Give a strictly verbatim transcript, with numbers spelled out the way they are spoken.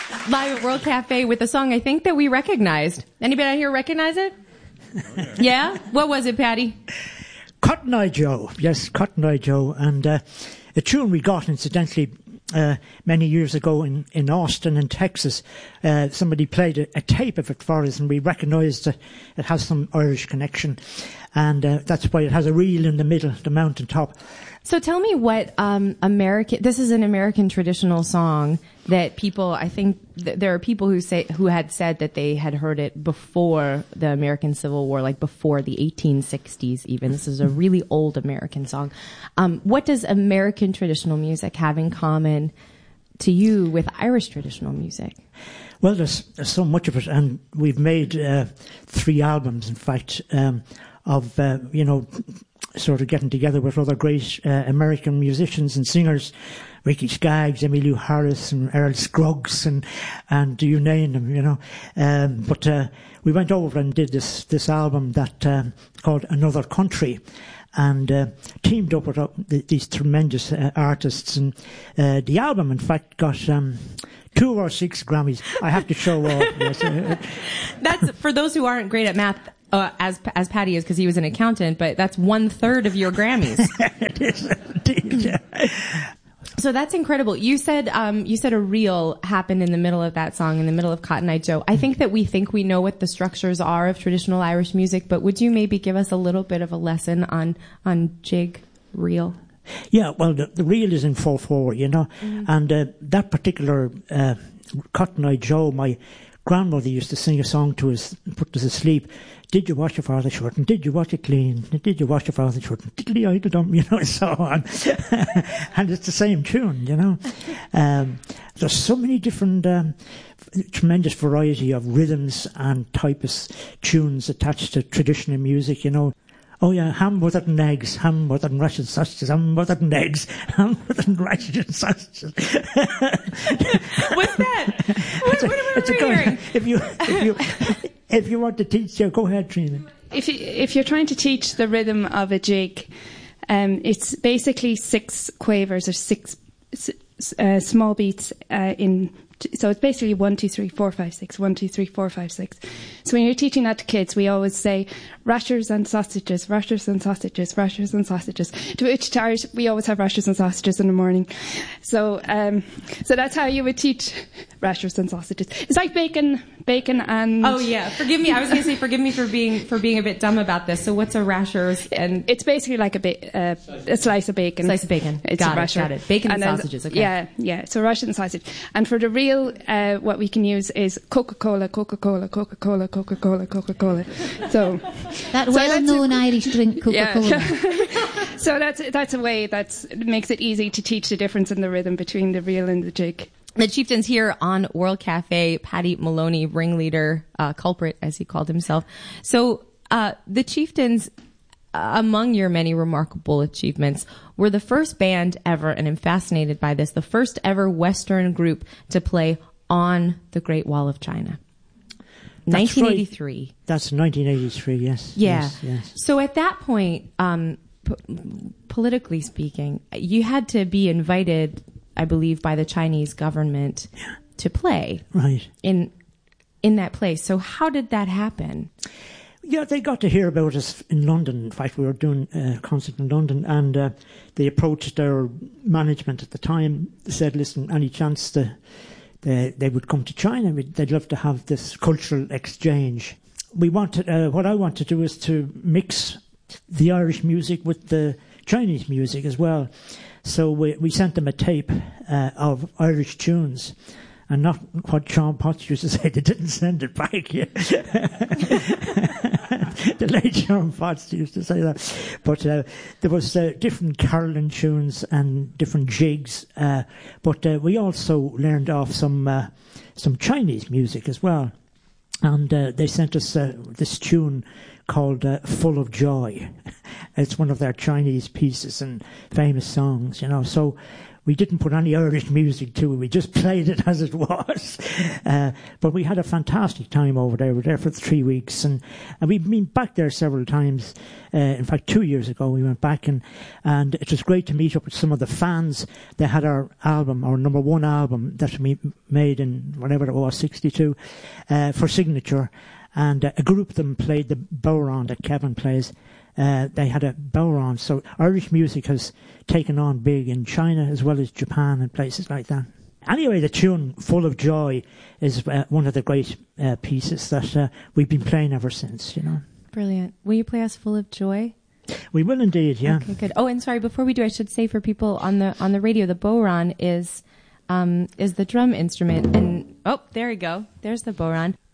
live at World Cafe with a song I think that we recognized. Anybody out here recognize it? Oh, yeah. Yeah? What was it, Patty? Cotton Eye Joe. Yes, Cotton Eye Joe. And uh, a tune we got, incidentally, uh, many years ago in, in Austin, in Texas. Uh, somebody played a, a tape of it for us, and we recognized that it has some Irish connection. And uh, that's why it has a reel in the middle, the mountaintop. So tell me what um, American. This is an American traditional song that people. I think th- there are people who say who had said that they had heard it before the American Civil War, like before the eighteen sixties. Even this is a really old American song. Um, what does American traditional music have in common to you with Irish traditional music? Well, there's, there's so much of it, and we've made uh, three albums, in fact, um, of uh, you know. sort of getting together with other great uh, American musicians and singers, Ricky Skaggs, Emmylou Harris, and Earl Scruggs, and and you name them, you know. Um, but uh, we went over and did this this album that um, called Another Country, and uh, teamed up with uh, these tremendous uh, artists. And uh, the album, in fact, got um, two or six Grammys. I have to show off. Yes. That's for those who aren't great at math. Uh, as as Patty is, because he was an accountant, but that's one third of your Grammys. It is indeed. Yeah. So that's incredible. You said um, you said a reel happened in the middle of that song, in the middle of Cotton Eye Joe. I think that we think we know what the structures are of traditional Irish music, but would you maybe give us a little bit of a lesson on on jig reel? Yeah, well, the, the reel is in four four, you know, mm-hmm. and uh, that particular uh, Cotton Eye Joe, my grandmother used to sing a song to us, put us to sleep. Did you wash your father's shirt? And did you wash it clean? Did you wash your father's shirt? And diddly idle dum, you know, and so on. And it's the same tune, you know. Um, there's so many different, um, tremendous variety of rhythms and type of tunes attached to traditional music, you know. Oh yeah, ham, butter and eggs, ham, butter and rashed sausages, ham, butter and eggs, ham, butter and rashed sausages. What's that? What, what am I hearing? If you, if you, if you want to teach, yeah, go ahead, Trina. If you, if you're trying to teach the rhythm of a jig, um, it's basically six quavers or six uh, small beats uh, in. So it's basically one, two, three, four, five, six. One, two, three, four, five, six. So when you're teaching that to kids, we always say rashers and sausages, rashers and sausages, rashers and sausages. To which to Irish, we always have rashers and sausages in the morning. So, um, so that's how you would teach rashers and sausages. It's like bacon, bacon and. Oh yeah, forgive me. I was going to say forgive me for being for being a bit dumb about this. So what's a rashers? And it's basically like a ba- uh, a slice of bacon. Slice of bacon. It's got a it, rasher. Got it. Bacon and, and sausages. Okay. Yeah, yeah. So rashers and sausage. And for the real. Uh, what we can use is Coca-Cola, Coca-Cola, Coca-Cola, Coca-Cola, Coca-Cola. So that so well-known Irish drink, Coca-Cola. Yeah. So that's that's a way that makes it easy to teach the difference in the rhythm between the reel and the jig. The Chieftains here on World Cafe. Paddy Maloney, ringleader, uh, culprit, as he called himself. So uh, the Chieftains, uh, among your many remarkable achievements, were the first band ever, and I'm fascinated by this, the first ever Western group to play on the Great Wall of China. That's nineteen eighty-three. Right. That's nineteen eighty-three, yes. Yeah. Yes, yes. So at that point, um, p- politically speaking, you had to be invited, I believe, by the Chinese government yeah. to play right. in in that place. So how did that happen? Yeah, they got to hear about us in London. In fact, we were doing a concert in London, and uh, they approached their management at the time. They said, listen, any chance to, they, they would come to China? They'd love to have this cultural exchange. We wanted, uh, what I wanted to do is to mix the Irish music with the Chinese music as well. So we, we sent them a tape uh, of Irish tunes. And not what Sean Potts used to say, they didn't send it back yet. The late Sean Potts used to say that. But uh, there was uh, different caroling tunes and different jigs. Uh, but uh, we also learned off some uh, some Chinese music as well. And uh, they sent us uh, this tune called uh, Full of Joy. It's one of their Chinese pieces and famous songs, you know. So we didn't put any Irish music to it. We just played it as it was. Uh, but we had a fantastic time over there. We were there for three weeks, and, and we've been back there several times. Uh, in fact, two years ago we went back, and, and it was great to meet up with some of the fans. They had our album, our number one album that we made in whatever it was, sixty-two, uh, for Signature. And uh, a group of them played the bodhrán that Kevin plays. Uh, they had a bodhrán. So Irish music has taken on big in China as well as Japan and places like that. Anyway, the tune Full of Joy is uh, one of the great uh, pieces that uh, we've been playing ever since, you know. Brilliant. Will you play us Full of Joy? We will indeed, yeah. Okay, good. Oh, and sorry, before we do, I should say for people on the on the radio, the bodhrán is um, is the drum instrument. And oh, there we go. There's the bodhrán.